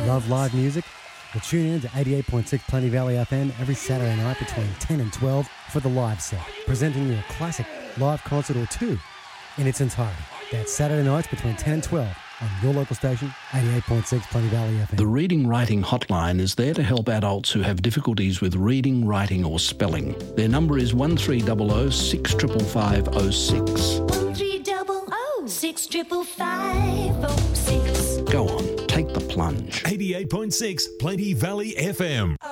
Love live music? Well, tune in to 88.6 Plenty Valley FM every Saturday night between 10 and 12 for the live set, presenting you a classic live concert or two in its entirety. That's Saturday nights between 10 and 12 on your local station, 88.6 Plenty Valley FM. The Reading Writing Hotline is there to help adults who have difficulties with reading, writing or spelling. Their number is 1300 655 06. 1300 655 06. Go on, take the plunge. 88.6 Plenty Valley FM.